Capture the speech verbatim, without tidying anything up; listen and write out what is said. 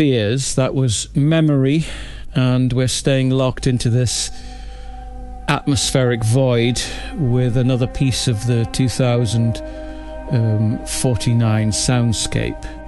Fears. That was Memory, and we're staying locked into this atmospheric void with another piece of the two thousand forty-nine soundscape.